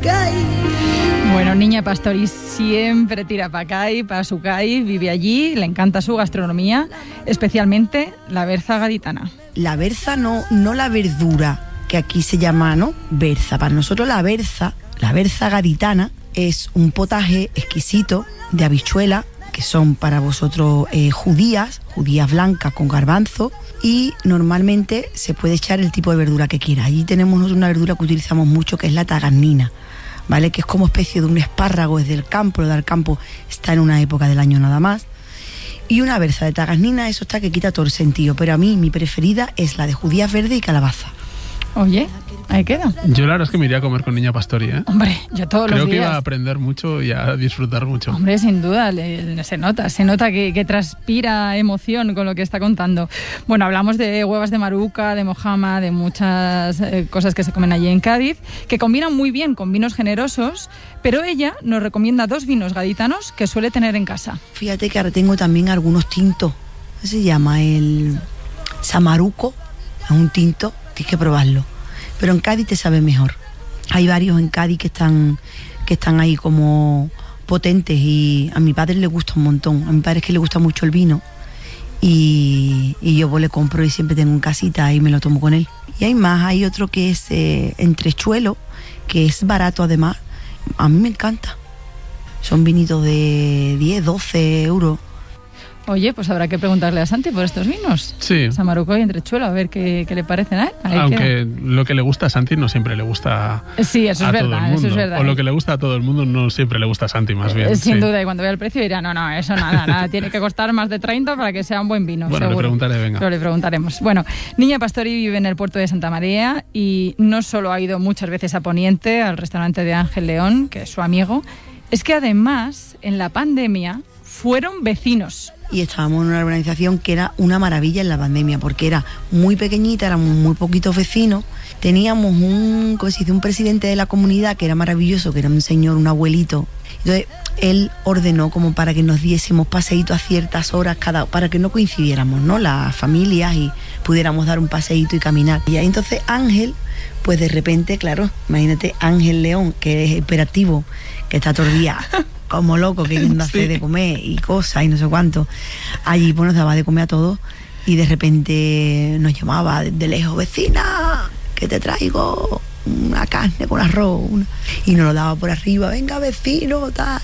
Bueno, Niña Pastori siempre tira para acá y para su CAI, vive allí, le encanta su gastronomía, especialmente la berza gaditana. La berza no la verdura, que aquí se llama, ¿no?, berza. Para nosotros la berza gaditana, es un potaje exquisito de habichuela, que son para vosotros judías blancas con garbanzo, y normalmente se puede echar el tipo de verdura que quiera. Allí tenemos una verdura que utilizamos mucho, que es la tagarnina, ¿vale? Que es como especie de un espárrago, es del campo, lo del campo está en una época del año nada más. Y una berza de tagarnina, eso está que quita todo el sentido, pero a mí mi preferida es la de judías verde y calabaza. Oye, ahí queda. Yo la verdad es que me iría a comer con Niña Pastori, ¿eh? Hombre, yo todos los días. Creo que iba a aprender mucho y a disfrutar mucho. Hombre, sin duda, se nota que transpira emoción con lo que está contando. Bueno, hablamos de huevas de maruca, de mojama, de muchas cosas que se comen allí en Cádiz, que combinan muy bien con vinos generosos, pero ella nos recomienda 2 vinos gaditanos que suele tener en casa. Fíjate que ahora tengo también algunos tintos. ¿Qué se llama? El Samaruco, es un tinto. Tienes que probarlo, pero en Cádiz te sabe mejor. Hay varios en Cádiz que están ahí como potentes, y a mi padre le gusta un montón. A mi padre es que le gusta mucho el vino, y yo pues le compro y siempre tengo en casita y me lo tomo con él. Y hay otro que es entrechuelo, que es barato además. A mí me encanta. Son vinitos de 10, 12 euros. Oye, pues habrá que preguntarle a Santi por estos vinos. Sí. Samaruco y entrechuelo, a ver qué le parecen a él. Aunque lo que le gusta a Santi no siempre le gusta sí, eso a es todo verdad, el mundo. eso es verdad. O lo que le gusta a todo el mundo no siempre le gusta a Santi, más bien. Sin duda, y cuando vea el precio dirá, no, eso nada, tiene que costar más de 30 para que sea un buen vino, bueno, seguro. le preguntaré, venga. Pero le preguntaremos. Bueno, Niña Pastori vive en el puerto de Santa María y no solo ha ido muchas veces a Poniente, al restaurante de Ángel León, que es su amigo, es que además, en la pandemia, fueron vecinos. Y estábamos en una urbanización que era una maravilla en la pandemia, porque era muy pequeñita, éramos muy poquitos vecinos. Teníamos un presidente de la comunidad que era maravilloso, que era un señor, un abuelito. Entonces él ordenó como para que nos diésemos paseíto a ciertas horas para que no coincidiéramos, ¿no?, las familias, y pudiéramos dar un paseíto y caminar. Y ahí entonces Ángel, pues de repente, claro, imagínate Ángel León, que es hiperactivo, que está todo el día como loco, queriendo hacer de comer y cosas y no sé cuánto. Allí pues nos daba de comer a todos, y de repente nos llamaba de lejos: vecina, que te traigo una carne con arroz, y nos lo daba por arriba: venga vecino, tal.